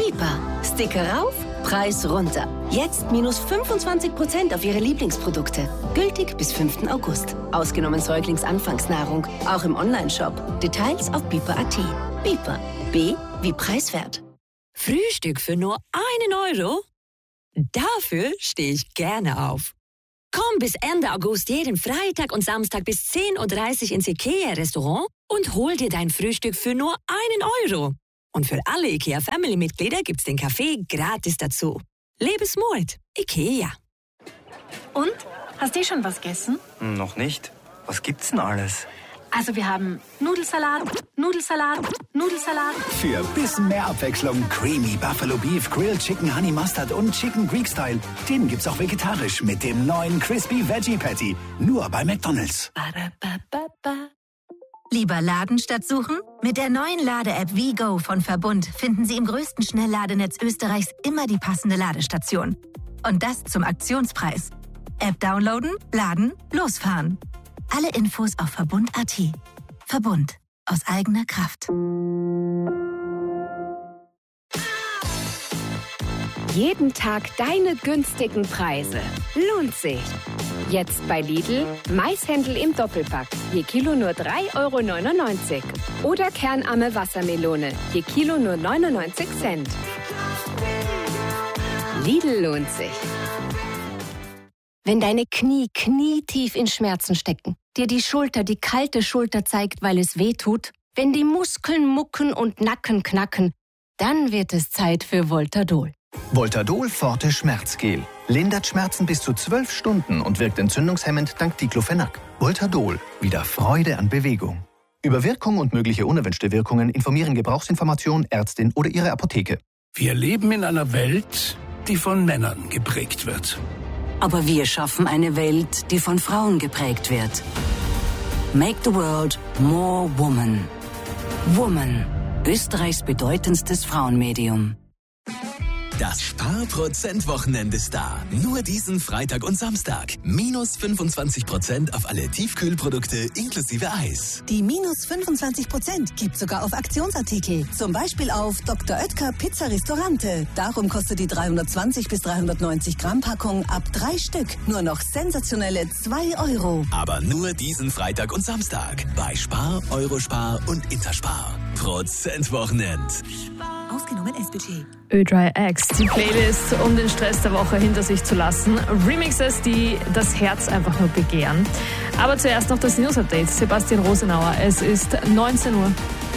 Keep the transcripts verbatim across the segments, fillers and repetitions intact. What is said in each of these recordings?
Piper. Sticker rauf, Preis runter. Jetzt minus fünfundzwanzig Prozent auf Ihre Lieblingsprodukte. Gültig bis fünften August. Ausgenommen Säuglingsanfangsnahrung. Auch im Onlineshop. Details auf piper punkt at. Piper. B wie preiswert. Frühstück für nur einen Euro? Dafür stehe ich gerne auf. Komm bis Ende August jeden Freitag und Samstag bis zehn Uhr dreißig ins IKEA-Restaurant und hol dir dein Frühstück für nur einen Euro. Und für alle IKEA-Family-Mitglieder gibt's den Kaffee gratis dazu. Lebes Mord. IKEA. Und? Hast du schon was gegessen? Noch nicht. Was gibt's denn alles? Also wir haben Nudelsalat, Nudelsalat, Nudelsalat. Für ein bisschen mehr Abwechslung Creamy Buffalo Beef, Grilled Chicken Honey Mustard und Chicken Greek Style. Den gibt's auch vegetarisch mit dem neuen Crispy Veggie Patty. Nur bei McDonald's. Lieber Laden statt suchen? Mit der neuen Lade-App WeGo von Verbund finden Sie im größten Schnellladenetz Österreichs immer die passende Ladestation. Und das zum Aktionspreis. App downloaden, laden, losfahren. Alle Infos auf verbund punkt at. Verbund. Aus eigener Kraft. Jeden Tag deine günstigen Preise. Lohnt sich. Jetzt bei Lidl Maishändel im Doppelpack. Je Kilo nur drei Euro neunundneunzig. Oder Kernarme Wassermelone. Je Kilo nur neunundneunzig Cent. Lidl lohnt sich. Wenn deine Knie knietief in Schmerzen stecken, dir die Schulter die kalte Schulter zeigt, weil es weh tut, wenn die Muskeln mucken und Nacken knacken, dann wird es Zeit für Voltadol. Voltadol Forte Schmerzgel. Lindert Schmerzen bis zu zwölf Stunden und wirkt entzündungshemmend dank Diclofenac. Voltadol. Wieder Freude an Bewegung. Über Wirkung und mögliche unerwünschte Wirkungen informieren Gebrauchsinformation, Ärztin oder Ihre Apotheke. Wir leben in einer Welt, die von Männern geprägt wird. Aber wir schaffen eine Welt, die von Frauen geprägt wird. Make the world more woman. Woman. Österreichs bedeutendstes Frauenmedium. Das Sparprozent-Wochenende ist da. Nur diesen Freitag und Samstag. Minus fünfundzwanzig Prozent auf alle Tiefkühlprodukte inklusive Eis. Die minus fünfundzwanzig Prozent gibt sogar auf Aktionsartikel. Zum Beispiel auf Doktor Oetker Pizza Restaurante. Darum kostet die dreihundertzwanzig bis dreihundertneunzig Gramm Packung ab drei Stück nur noch sensationelle zwei Euro. Aber nur diesen Freitag und Samstag. Bei Spar, Eurospar und Interspar. Prozentwochenend. Ausgenommen S-Budget. Ö drei X, die Playlist, um den Stress der Woche hinter sich zu lassen. Remixes, die das Herz einfach nur begehren. Aber zuerst noch das News-Update. Sebastian Rosenauer, es ist neunzehn Uhr.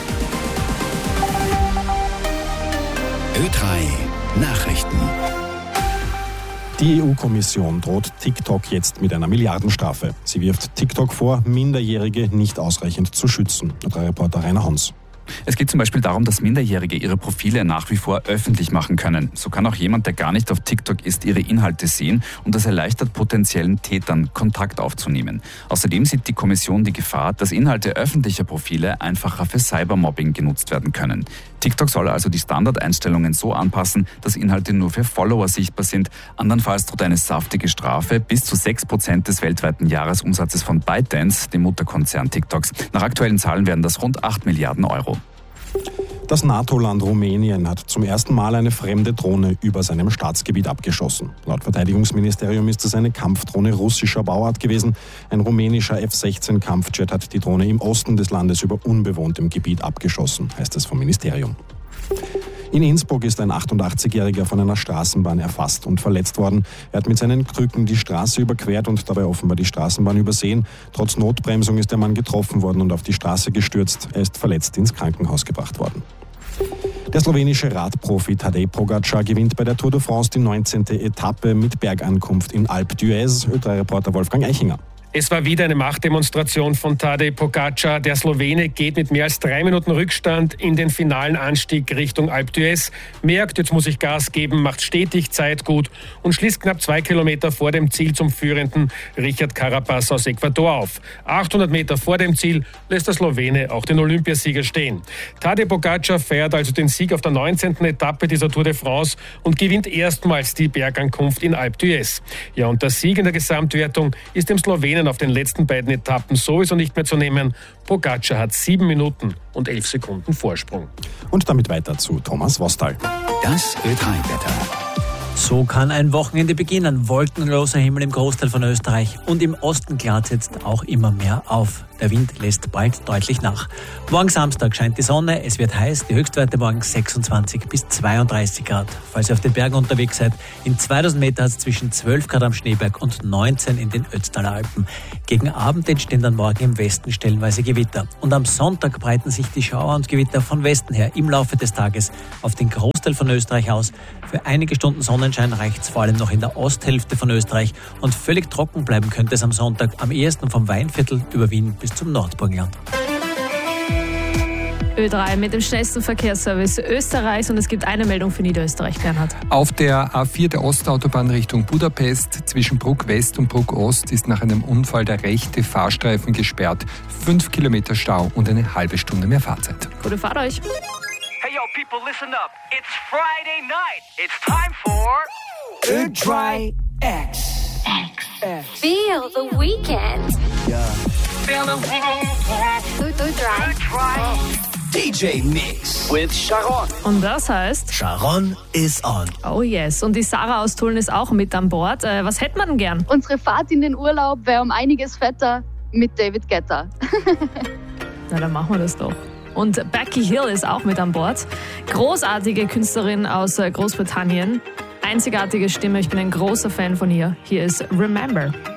Ö drei Nachrichten. Die E U-Kommission droht TikTok jetzt mit einer Milliardenstrafe. Sie wirft TikTok vor, Minderjährige nicht ausreichend zu schützen. Der Reporter Rainer Hans. Es geht zum Beispiel darum, dass Minderjährige ihre Profile nach wie vor öffentlich machen können. So kann auch jemand, der gar nicht auf TikTok ist, ihre Inhalte sehen und das erleichtert potenziellen Tätern, Kontakt aufzunehmen. Außerdem sieht die Kommission die Gefahr, dass Inhalte öffentlicher Profile einfacher für Cybermobbing genutzt werden können. TikTok soll also die Standardeinstellungen so anpassen, dass Inhalte nur für Follower sichtbar sind. Andernfalls droht eine saftige Strafe bis zu sechs Prozent des weltweiten Jahresumsatzes von ByteDance, dem Mutterkonzern TikToks. Nach aktuellen Zahlen wären das rund acht Milliarden Euro. Das NATO-Land Rumänien hat zum ersten Mal eine fremde Drohne über seinem Staatsgebiet abgeschossen. Laut Verteidigungsministerium ist es eine Kampfdrohne russischer Bauart gewesen. Ein rumänischer F sechzehn Kampfjet hat die Drohne im Osten des Landes über unbewohntem Gebiet abgeschossen, heißt es vom Ministerium. In Innsbruck ist ein achtundachtzigjähriger von einer Straßenbahn erfasst und verletzt worden. Er hat mit seinen Krücken die Straße überquert und dabei offenbar die Straßenbahn übersehen. Trotz Notbremsung ist der Mann getroffen worden und auf die Straße gestürzt. Er ist verletzt ins Krankenhaus gebracht worden. Der slowenische Radprofi Tadej Pogačar gewinnt bei der Tour de France die neunzehnte Etappe mit Bergankunft in Alpe d'Huez. Ö drei Reporter Wolfgang Eichinger. Es war wieder eine Machtdemonstration von Tadej Pogačar. Der Slowene geht mit mehr als drei Minuten Rückstand in den finalen Anstieg Richtung Alpe d'Huez, merkt, jetzt muss ich Gas geben, macht stetig Zeit gut und schließt knapp zwei Kilometer vor dem Ziel zum führenden Richard Carapaz aus Ecuador auf. achthundert Meter vor dem Ziel lässt der Slowene auch den Olympiasieger stehen. Tadej Pogačar feiert also den Sieg auf der neunzehnten Etappe dieser Tour de France und gewinnt erstmals die Bergankunft in Alpe d'Huez. Ja, und der Sieg in der Gesamtwertung ist dem Slowenen Rennen auf den letzten beiden Etappen sowieso nicht mehr zu nehmen. Pogačar hat sieben Minuten und elf Sekunden Vorsprung. Und damit weiter zu Thomas Wostal. Das Ö drei Wetter. So kann ein Wochenende beginnen. Wolkenloser Himmel im Großteil von Österreich und im Osten klart jetzt auch immer mehr auf. Der Wind lässt bald deutlich nach. Morgen Samstag scheint die Sonne, es wird heiß, die Höchstwerte morgen sechsundzwanzig bis zweiunddreißig Grad. Falls ihr auf den Bergen unterwegs seid, in zweitausend Meter hat es zwischen zwölf Grad am Schneeberg und neunzehn in den Ötztaler Alpen. Gegen Abend entstehen dann morgen im Westen stellenweise Gewitter. Und am Sonntag breiten sich die Schauer und Gewitter von Westen her im Laufe des Tages auf den Großteil von Österreich aus. Für einige Stunden Sonnenschein reicht es vor allem noch in der Osthälfte von Österreich und völlig trocken bleiben könnte es am Sonntag am ehesten vom Weinviertel über Wien bis zum Nordburgenland. Ö drei mit dem schnellsten Verkehrsservice Österreichs und es gibt eine Meldung für Niederösterreich, Bernhard. Auf der A vier der Ostautobahn Richtung Budapest zwischen Bruck West und Bruck Ost ist nach einem Unfall der rechte Fahrstreifen gesperrt. Fünf Kilometer Stau und eine halbe Stunde mehr Fahrzeit. Gute Fahrt euch. Hey yo people, listen up. It's Friday night. It's time for Ö drei X. X. Feel the weekend. Yeah. Feel the weekend. Ö drei. D J Mix with Sharon. Und das heißt? Sharon is on. Oh yes. Und die Sarah aus Tulln ist auch mit an Bord. Äh, was hätten wir denn gern? Unsere Fahrt in den Urlaub wäre um einiges fetter mit David Guetta. Na, dann machen wir das doch. Und Becky Hill ist auch mit an Bord. Großartige Künstlerin aus Großbritannien. Einzigartige Stimme, ich bin ein großer Fan von ihr. Hier ist Remember.